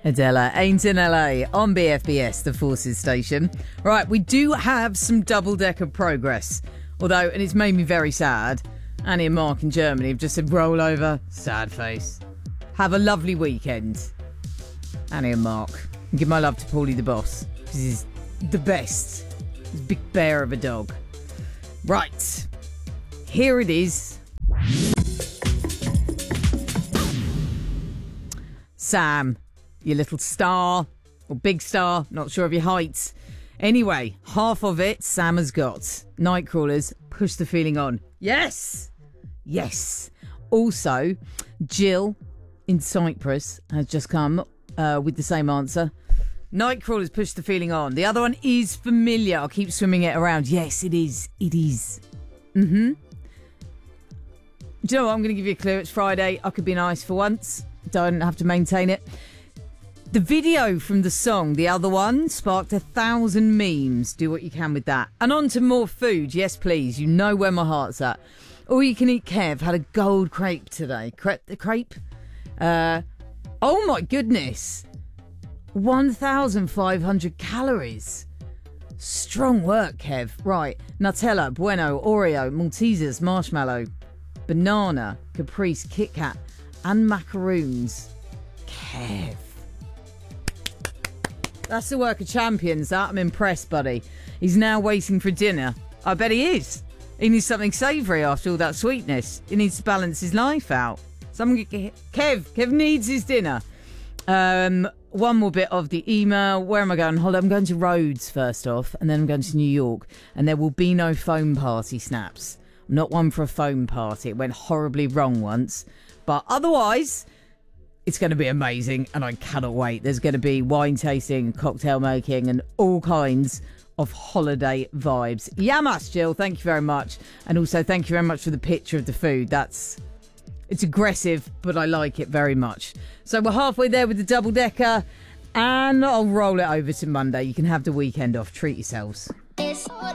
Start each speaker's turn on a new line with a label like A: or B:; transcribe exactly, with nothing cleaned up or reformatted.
A: Adela ain't in L A on B F B S, the Forces station. Right, we do have some double-decker progress. Although, and it's made me very sad, Annie and Mark in Germany have just said, roll over, sad face. Have a lovely weekend. Annie and Mark. And give my love to Paulie the boss, because he's the best. He's a big bear of a dog. Right, here it is. Sam, your little star, or big star, not sure of your height. Anyway, half of it Sam has got. Nightcrawlers, push the feeling on. Yes! Yes. Also, Jill in Cyprus has just come uh, with the same answer. Nightcrawlers, push the feeling on. The other one is familiar. I'll keep swimming it around. Yes, it is. It is. Mm-hmm. Do you know what? I'm going to give you a clue. It's Friday. I could be nice for once. Don't have to maintain it. The video from the song, the other one, sparked a thousand memes. Do what you can with that. And on to more food. Yes, please. You know where my heart's at. All you can eat Kev had a gold crepe today. Crepe? The crepe? Uh, oh my goodness. one thousand five hundred calories. Strong work, Kev. Right. Nutella, Bueno, Oreo, Maltesers, Marshmallow, Banana, Caprice, Kit Kat, and macaroons. Kev. That's the work of champions, that. I'm impressed, buddy. He's now waiting for dinner. I bet he is. He needs something savoury after all that sweetness. He needs to balance his life out. Someone get, Kev, Kev needs his dinner. Um, one more bit of the email. Where am I going? Hold on, I'm going to Rhodes first off, and then I'm going to New York. And there will be no foam party snaps. I'm not one for a foam party. It went horribly wrong once. But otherwise, it's going to be amazing, and I cannot wait. There's going to be wine tasting, cocktail making, and all kinds of holiday vibes. Yamas, Jill, thank you very much. And also, thank you very much for the picture of the food. That's, it's aggressive, but I like it very much. So we're halfway there with the double-decker, and I'll roll it over to Monday. You can have the weekend off. Treat yourselves. It's